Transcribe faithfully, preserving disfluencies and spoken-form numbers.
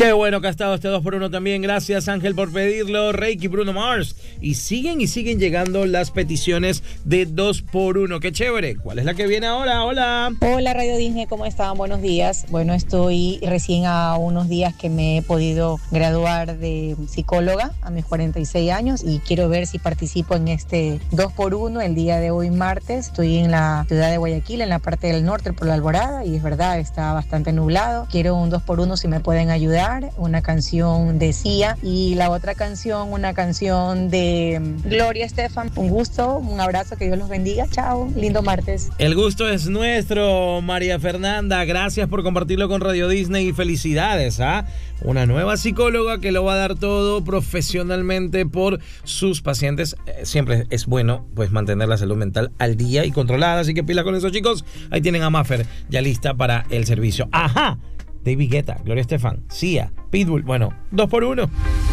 Qué bueno que ha estado este dos por uno también. Gracias, Ángel, por pedirlo. Reiki, Bruno Mars. Y siguen y siguen llegando las peticiones de dos por uno. Qué chévere. ¿Cuál es la que viene ahora? Hola. Hola, Radio Disney. ¿Cómo están? Buenos días. Bueno, estoy recién a unos días que me he podido graduar de psicóloga a mis cuarenta y seis años y quiero ver si participo en este dos por uno el día de hoy, martes. Estoy en la ciudad de Guayaquil, en la parte del norte, por la Alborada, y es verdad, está bastante nublado. Quiero un dos por uno si me pueden ayudar. Una canción de Sia y la otra canción, una canción de Gloria Estefan. Un gusto, un abrazo, que Dios los bendiga. Chao, lindo martes. El gusto es nuestro, María Fernanda. Gracias por compartirlo con Radio Disney y felicidades, ¿ah? Una nueva psicóloga que lo va a dar todo profesionalmente por sus pacientes. Eh, siempre es bueno pues mantener la salud mental al día y controlada, así que pila con eso, chicos. Ahí tienen a Maffer ya lista para el servicio. ¡Ajá! David Guetta, Gloria Estefan, Sia, Pitbull. Bueno, dos por uno.